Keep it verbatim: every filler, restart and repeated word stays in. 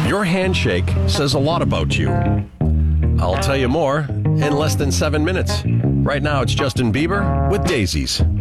Your handshake says a lot about you. I'll tell you more in less than seven minutes. Right now, it's Justin Bieber with Daisies.